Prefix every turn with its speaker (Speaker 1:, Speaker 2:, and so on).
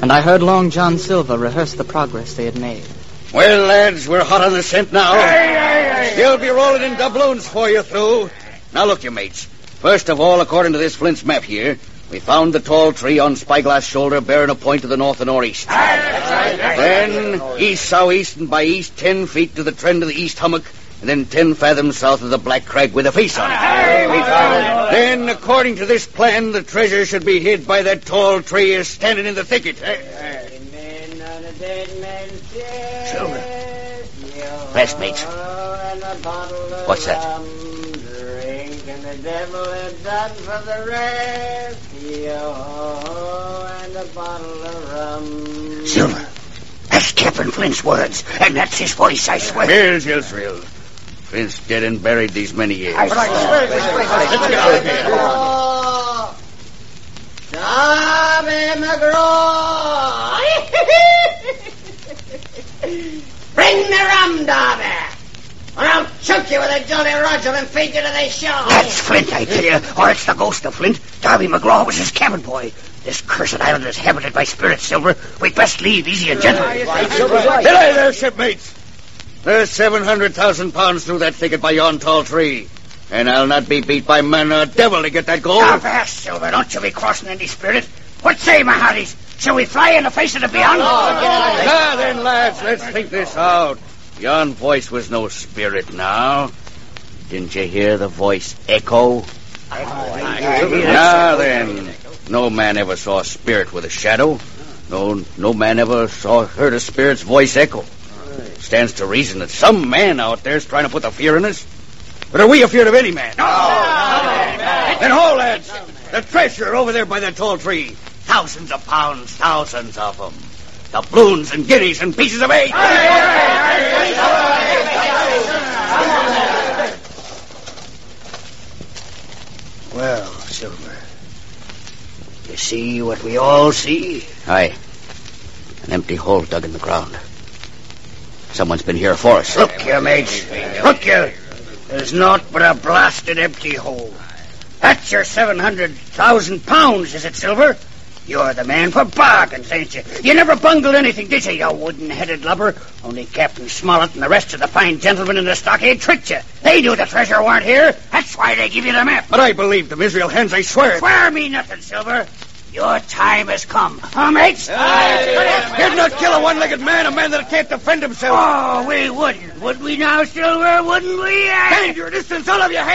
Speaker 1: And I heard Long John Silver rehearse the progress they had made.
Speaker 2: Well, lads, we're hot on the scent now. They'll be rolling in doubloons for you through. Now, look, you mates. First of all, according to this Flint's map here, we found the tall tree on Spyglass Shoulder bearing a point to the north and northeast. Then, east-southeast and by east, 10 feet to the trend of the east hummock, and then 10 fathoms south of the black crag with a face on it. Then, according to this plan, the treasure should be hid by that tall tree standing in the thicket. Silver. Rest, mates. What's that?
Speaker 3: Drink and the devil had done for the rest. And a bottle of rum.
Speaker 2: Silver. That's Captain Flint's words, and that's his voice, I swear. Here's Israel. Flint's dead and buried these many years.
Speaker 3: I swear. Tommy McGraw! Bring the rum, Darby, or I'll choke you with a Jolly Roger and feed you to the show.
Speaker 2: That's Flint, I tell you, or it's the ghost of Flint. Darby McGraw was his cabin boy. This cursed island is habited by spirits, Silver. We'd best leave easy and gentle. Hey there, shipmates. There's 700,000 pounds through that thicket by yon tall tree. And I'll not be beat by man or devil to get that gold.
Speaker 4: Now, fast, Silver. Don't you be crossing any spirit. What say, my hearties? Shall we fly in the face of the beyond?
Speaker 2: Now then, lads, let's think this out. Yon voice was no spirit now. Didn't you hear the voice echo? Now then, no man ever saw a spirit with a shadow. No man ever heard a spirit's voice echo. Stands to reason that some man out there's trying to put the fear in us. But are we afeard of any man? No. Then hold, lads. The treasure over there by that tall tree. Thousands of pounds, thousands of them. Doubloons and guineas and pieces of eight.
Speaker 4: Well, Silver, you see what we all see?
Speaker 2: Aye. An empty hole dug in the ground. Someone's been here for us.
Speaker 4: Look here, mates. Look here. There's naught but a blasted empty hole. That's your 700,000 pounds, is it, Silver? You're the man for bargains, ain't you? You never bungled anything, did you, you wooden-headed lubber? Only Captain Smollett and the rest of the fine gentlemen in the stockade tricked you. They knew the treasure weren't here. That's why they give you the map.
Speaker 2: But I believed them, Israel Hens, I swear.
Speaker 4: Swear me nothing, Silver. Your time has come. Huh, mates?
Speaker 2: You'd not kill a one-legged man, a man that can't defend himself.
Speaker 4: Oh, we wouldn't. Would we now, Silver? Wouldn't we?
Speaker 2: Stand your distance, all of you.